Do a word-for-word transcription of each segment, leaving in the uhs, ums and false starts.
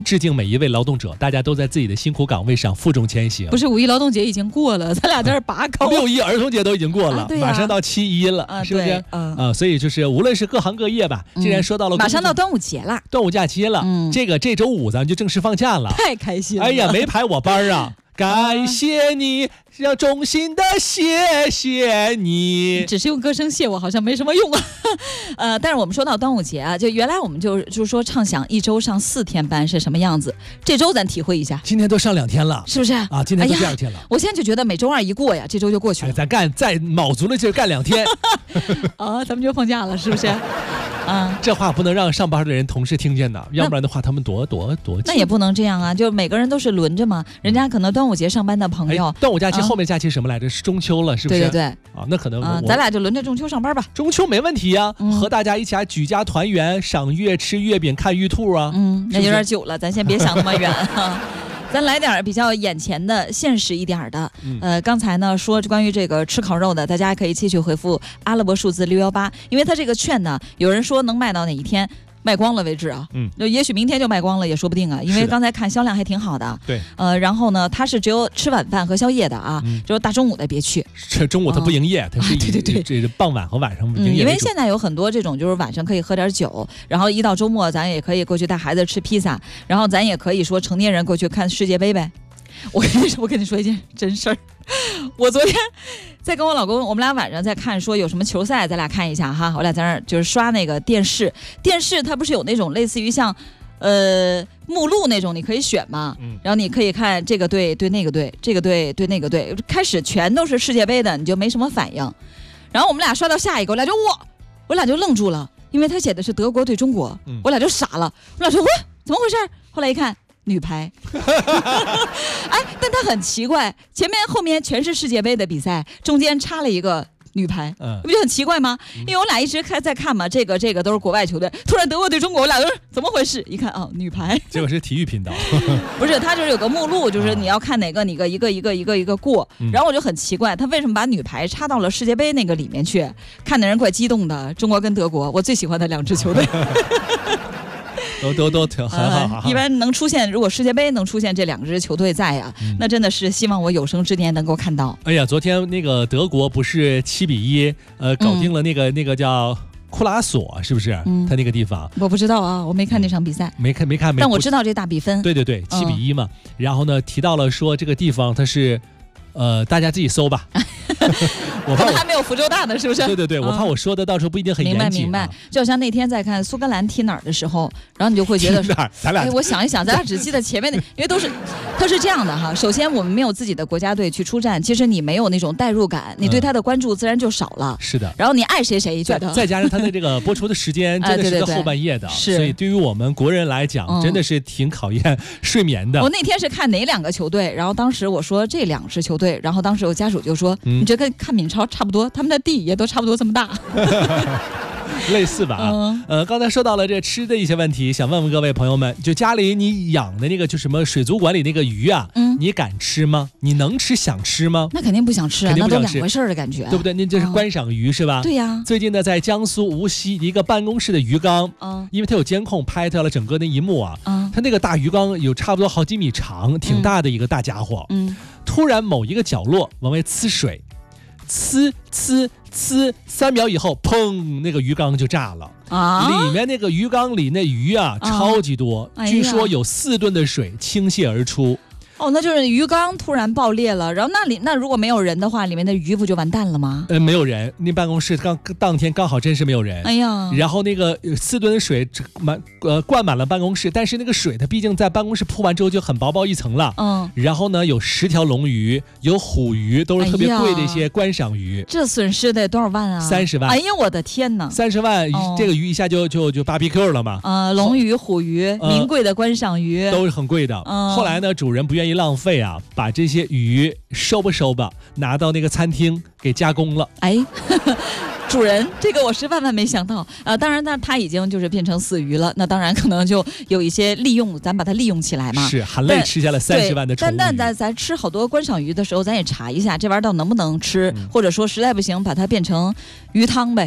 致敬每一位劳动者，大家都在自己的辛苦岗位上负重前行。 不是五一劳动节已经过了，咱俩在这拔高。 六一儿童节都已经过了， 啊对啊、 马上到七一了， 啊、 是不是？啊、 嗯呃，所以就是无论是各行各业吧，既然说到了、 嗯、马上到端午节了， 端午假期了，嗯，这个这周五咱们就正式放假了， 太开心了。 哎呀，没排我班啊。感谢你，要衷心的谢谢你。 只是用歌声谢我好像没什么用啊。呃，但是我们说到端午节啊，就原来我们就就是说畅想一周上四天班是什么样子，这周咱体会一下。 今天都上两天了， 是不是啊？今天都第二天了、哎。 我现在就觉得每周二一过呀，这周就过去了。 哎、咱干再卯足了劲干两天， 啊，咱们就放假了，是不是？啊， 这话不能让上班的人同事听见的，要不然的话他们多多多。 那也不能这样啊，就每个人都是轮着嘛。人家可能端午节上班的朋友， 哎、端午假期后面假期什么来着？是中秋了，是不是？ 对对对。 啊，那可能啊，咱俩就轮着中秋上班吧。 中秋没问题啊，嗯、和大家一起来举家团圆、赏月、吃月饼、看玉兔啊。 嗯，那有点久了，咱先别想那么远啊。咱来点比较眼前的、现实一点的。嗯、呃，刚才呢说关于这个吃烤肉的，大家可以继续回复阿拉伯数字六幺八，因为它这个券呢，有人说能卖到哪一天。卖光了为止啊，嗯，就也许明天就卖光了也说不定啊，因为刚才看销量还挺好的。 对， 呃，然后呢，它是只有吃晚饭和宵夜的啊，嗯、只有大中午的别去。 这中午它不营业，它、哦、是以、啊、 对对对， 这傍晚和晚上营业、嗯。 因为现在有很多这种就是晚上可以喝点酒，然后一到周末咱也可以过去带孩子吃披萨，然后咱也可以说成年人过去看世界杯呗。我跟你说，我跟你说一件真事儿，我昨天在跟我老公，我们俩晚上在看说有什么球赛，咱俩看一下哈。我俩在那儿就是刷那个电视，电视它不是有那种类似于像呃目录那种，你可以选嘛，然后你可以看这个队对那个队，这个队对那个队，开始全都是世界杯的，你就没什么反应。然后我们俩刷到下一个，我俩就哇，我俩就愣住了，因为他写的是德国对中国，我俩就傻了，我俩说哇怎么回事？后来一看。女排，哎，但它很奇怪，前面后面全是世界杯的比赛，中间插了一个女排，嗯，不就很奇怪吗？因为我俩一直开在看嘛，这个这个都是国外球队，突然德国对中国，我俩都是怎么回事？一看啊、哦，女排， 结果是体育频道， 不是，它就是有个目录，就是你要看哪个，哪个一个一个一个一个过，然后我就很奇怪，他为什么把女排插到了世界杯那个里面去？看的人怪激动的，中国跟德国，我最喜欢的两支球队。 都都都挺很好、 呃，一般能出现，如果世界杯能出现这两支球队在呀、嗯，那真的是希望我有生之年能够看到。 哎呀，昨天那个德国不是七比一，呃，搞定了那个、嗯、那个叫库拉索，是不是？嗯，他那个地方我不知道啊，我没看那场比赛， 嗯、没看没看没。 但我知道这大比分。 对对对，七比一嘛、嗯。然后呢，提到了说这个地方它是，呃，大家自己搜吧。我怕我还没有福州大呢，是不是？ 对对对，我怕我说的到时候不一定很严谨、啊。 明白明白，就好像那天在看苏格兰踢哪儿的时候，然后你就会觉得哪儿？咱俩、 哎，我想一想，咱俩只记得前面的，因为都是，它是这样的哈。首先，我们没有自己的国家队去出战，其实你没有那种代入感，你对他的关注自然就少了。 是的。 然后你爱谁谁觉得。 再加上他的这个播出的时间真的是在后半夜的， 啊、对对对所以对于我们国人来讲、嗯，真的是挺考验睡眠的。 我那天是看哪两个球队，然后当时我说这两支球队，然后当时我家属就说，嗯、你这跟看闵超差不多，他们的地也都差不多这么大。 类似吧、嗯、呃，刚才说到了这吃的一些问题，想问问各位朋友们，就家里你养的那个就什么水族馆里那个鱼啊，嗯，你敢吃吗？你能吃想吃吗？ 那肯定不想吃啊， 肯定不想吃， 那都两回事的感觉， 对不对？那这是观赏鱼、嗯、是吧？ 对呀。 最近呢，在江苏无锡一个办公室的鱼缸，嗯，因为它有监控拍到了整个那一幕啊，嗯，它那个大鱼缸有差不多好几米长，挺大的一个大家伙，嗯，突然某一个角落往外呲水，呲呲。呲，三秒以后，砰，那个鱼缸就炸了啊！里面那个鱼缸里那鱼啊，啊超级多、哎，据说有四吨的水倾泻而出。 哦，那就是鱼缸突然爆裂了，然后那里那如果没有人的话，里面的鱼不就完蛋了吗？ 呃，没有人，那办公室刚当天刚好真是没有人。 哎呀， 然后那个四吨的水满呃灌满了办公室，但是那个水它毕竟在办公室铺完之后就很薄薄一层了。嗯。然后呢，有十条龙鱼，有虎鱼，都是特别贵的一些观赏鱼。 哎、这损失得多少万啊？ 三十万。 哎呀，我的天哪！ 三十万、哦，这个鱼一下就就就 B B Q 了嘛。 呃，龙鱼、虎鱼，呃、名贵的观赏鱼都是很贵的。嗯。后来呢，主人不愿意浪费啊。把这些鱼收吧收吧，拿到那个餐厅给加工了。 哎，呵呵主人，这个我是万万没想到啊、呃！当然，那它已经就是变成死鱼了，那当然可能就有一些利用，咱把它利用起来嘛。 是，含泪吃下了三十万的宠物鱼。 但但咱咱吃好多观赏鱼的时候，咱也查一下这玩意儿到能不能吃、嗯，或者说实在不行，把它变成鱼汤呗。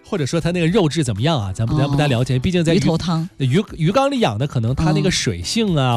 或者说它那个肉质怎么样啊？咱不咱不太了解，毕竟在鱼头汤鱼鱼缸里养的，可能它那个水性啊。